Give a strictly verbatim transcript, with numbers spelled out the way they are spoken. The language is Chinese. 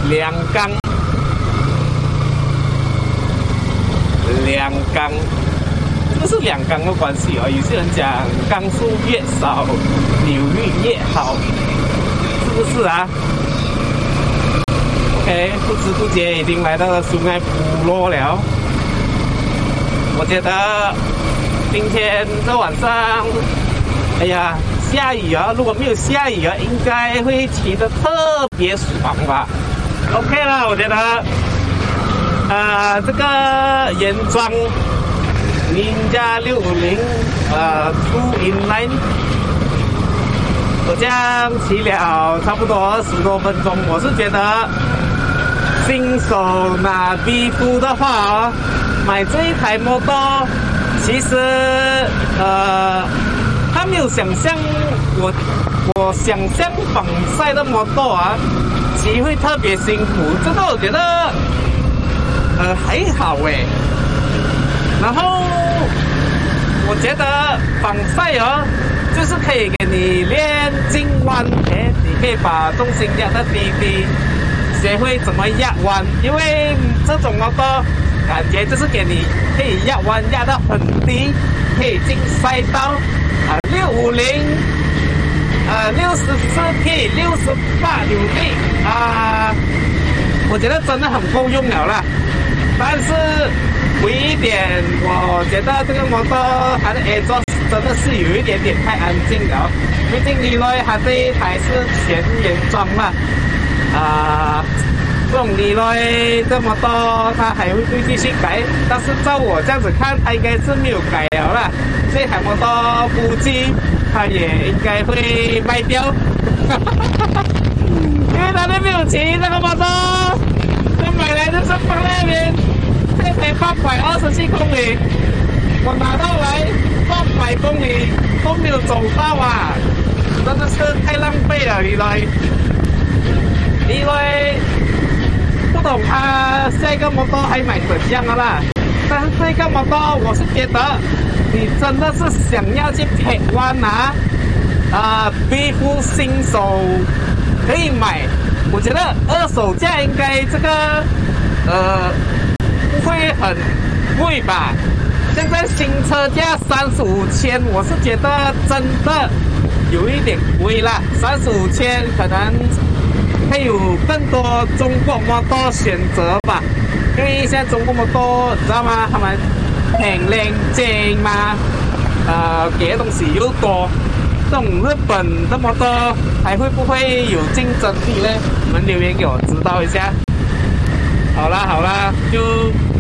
两缸，两缸，这个是两缸的关系哦。有些人讲缸数越少，流域越好，是不是啊 ？OK， 不知不觉已经来到了苏艾部落了。我觉得今天这晚上，哎呀，下雨啊！如果没有下雨啊，应该会骑得特别爽吧。OK 了，我觉得，呃，这个原装 Ninja 六五零，呃 ，Two in Line， 我这样骑了差不多二十多分钟，我是觉得新手拿 B 二的话，买这一台摩托，其实呃。他没有想象我，我想象仿赛的摩托啊，骑会特别辛苦。这个我觉得，呃，还好诶。然后，我觉得仿赛哦，就是可以给你练进弯，诶，你可以把重心压得低低，学会怎么压弯。因为这种摩托感觉就是给你可以压弯压得很低，可以进赛道。啊，六五零，呃，六十四 K， 六十八扭力啊，我觉得真的很够用了啦。但是唯一一点，我觉得这个摩托它的 exhaust 真的是有一点点太安静了。毕竟李来它这一台是全原装嘛，啊。这种李来的摩托它还会继续改，但是照我这样子看，它应该是没有改了啦。这台摩托估计它也应该会卖掉，因为它都没有骑这个摩托，它买来就是放在那边，这台八百二十七公里，我拿到来八百公里都没有走到啊，真的是太浪费了，李来，李来。不懂他下一个摩托还买怎样的啦？但是这个摩托我是觉得，你真的是想要去撇弯啊，啊 ，B 二新手可以买。我觉得二手价应该这个呃不会很贵吧？现在新车价三十五千，我是觉得真的有一点贵啦，三十五千可能。会有更多中国摩托选择吧，因为现在中国摩托你知道吗？他们很靓正嘛，呃，给的东西又多。这种日本的摩托还会不会有竞争力呢？你们留言给我知道一下。好啦好啦，就